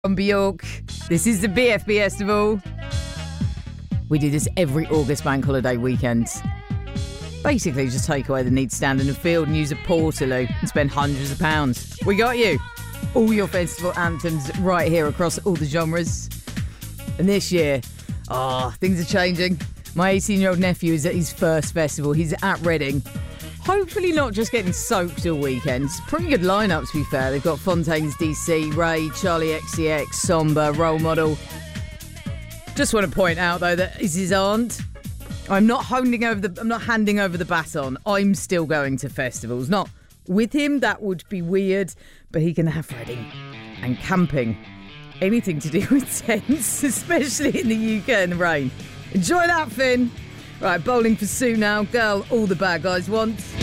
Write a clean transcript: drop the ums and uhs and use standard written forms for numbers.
From Bjork. This is the BFB Festival. We do this every August bank holiday weekend. Basically, just take away the need to stand in the field and use a portaloo and spend hundreds of pounds. We got you. All your festival anthems right here across all the genres. And this year, things are changing. My 18-year-old nephew is at his first festival. He's at Reading. Hopefully not just getting soaked all weekend. It's a pretty good lineup, to be fair. They've got Fontaines DC, Ray, Charlie XCX, Somber, Role Model. Just want to point out, though, that is his aunt. I'm not handing over the baton. I'm still going to festivals. Not with him, that would be weird. But he can have Reading and camping. Anything to do with tents, especially in the UK in the rain. Enjoy that, Finn. Right, bowling for Sue now. Girl, all the bad guys want.